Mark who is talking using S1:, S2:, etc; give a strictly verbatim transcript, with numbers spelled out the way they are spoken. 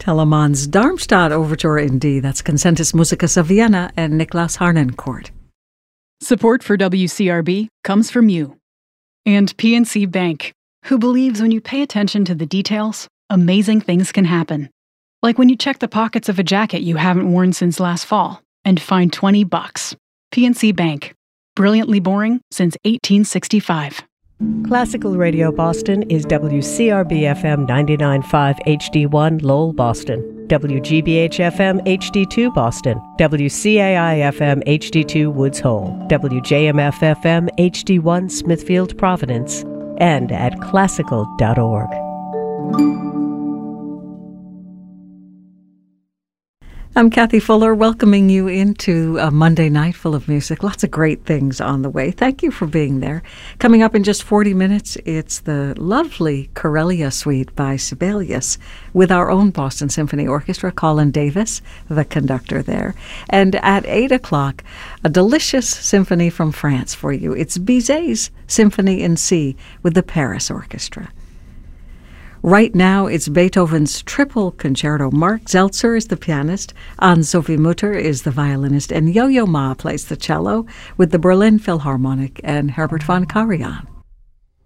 S1: Telemann's Darmstadt Overture in D. That's Concentus Musicus of Vienna and Niklas Harnoncourt.
S2: Support for W C R B comes from you. And P N C Bank, who believes when you pay attention to the details, amazing things can happen. Like when you check the pockets of a jacket you haven't worn since last fall and find twenty bucks. P N C Bank. Brilliantly boring since eighteen sixty-five.
S3: Classical Radio Boston is W C R B F M ninety-nine point five H D one Lowell, Boston, W G B H F M H D two Boston, W C A I F M H D two Woods Hole, W J M F F M H D one Smithfield, Providence, and at classical dot org.
S1: I'm Kathy Fuller, welcoming you into a Monday night full of music. Lots of great things on the way. Thank you for being there. Coming up in just forty minutes, it's the lovely Corellia Suite by Sibelius with our own Boston Symphony Orchestra, Colin Davis, the conductor there. And at eight o'clock, a delicious symphony from France for you. It's Bizet's Symphony in C with the Paris Orchestra. Right now, it's Beethoven's Triple Concerto. Mark Zeltzer is the pianist, Anne-Sophie Mutter is the violinist, and Yo-Yo Ma plays the cello with the Berlin Philharmonic and Herbert von Karajan.